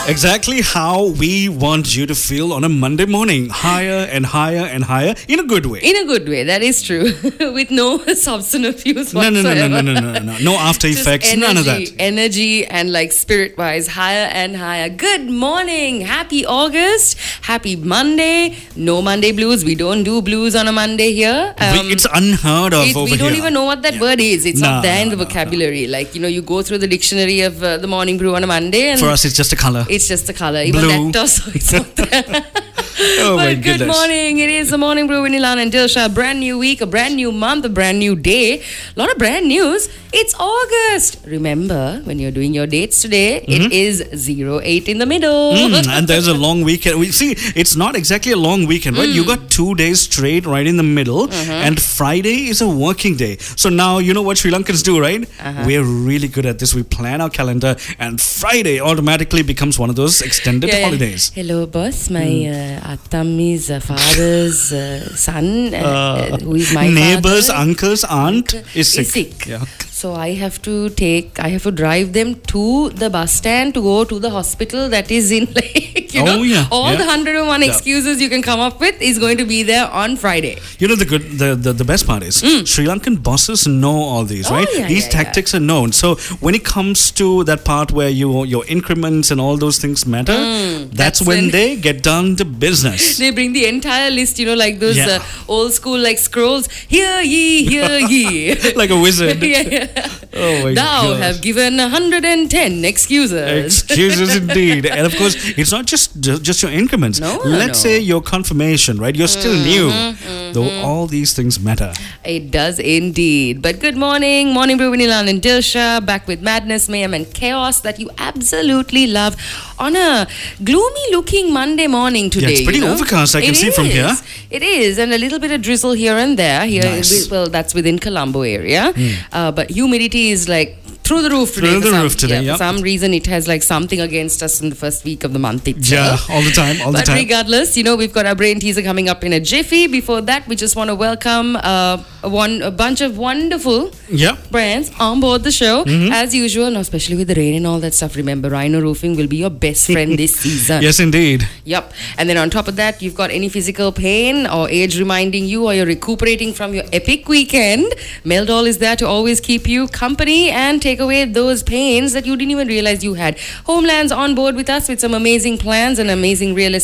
Exactly how we want you to feel on a Monday morning. Higher and higher and higher in a good way. In a good way, that is true. With no substance abuse whatsoever. No. No after Just effects, energy, none of that. Energy and like spirit-wise, higher and higher. Good morning. Happy August. Happy Monday. No Monday blues. We don't do blues on a Monday here. It's unheard of over we don't here. even know what that word is. It's not there in the vocabulary. Like, you go through the dictionary of the morning brew on a Monday. And for us, it's just a color. It's just a color. Even Blue. that also is not there. Oh my But goodness. good morning. It is the Morning Brew with Nilan and Dilsha. A brand new week, a brand new month, a brand new day. A lot of brand news. It's August. Remember, when you're doing your dates today, it is 08 in the middle. And there's a long weekend. We see, it's not exactly a long weekend, right? You got 2 days straight right in the middle, and Friday is a working day. So now you know what Sri Lankans do, right? We're really good at this. We plan our calendar, and Friday automatically becomes one of those extended holidays. Hello, boss. My Attami's father's son, who is my neighbors, father, uncles, aunt is sick. Yeah. So I have to drive them to the bus stand to go to the hospital that is in like, all the 101 excuses you can come up with is going to be there on Friday. You know, the best part is Sri Lankan bosses know all these, right? These tactics are known. So when it comes to that part where your increments and all those things matter, that's when they get down to business. They bring the entire list, like those old school like scrolls. Hear ye. Like a wizard. Oh my Thou gosh. have given 110 excuses. Excuses indeed. And of course, it's not just your increments. Let's say your confirmation, right? You're still new. Though all these things matter. It does indeed. But good morning. Morning Brew with Nilan and Dilsha. Back with madness, mayhem and chaos that you absolutely love on a gloomy looking Monday morning today. Yeah, it's pretty overcast, I can see from here. It is. And a little bit of drizzle here and there. Nice. Well, that's within Colombo area. But humidity is like through the roof today. For some reason, it has like something against us in the first week of the month itself. Yeah, all the time. But regardless, we've got our brain teaser coming up in a jiffy. Before that, we just want to welcome a bunch of wonderful brands on board the show. As usual, now especially with the rain and all that stuff. Remember, Rhino Roofing will be your best friend this season. Yes, indeed. Yep. And then on top of that, you've got any physical pain or age reminding you or you're recuperating from your epic weekend. Meldol is there to always keep you company and take away those pains that you didn't even realize you had. Homeland's on board with us with some amazing plans and amazing real estate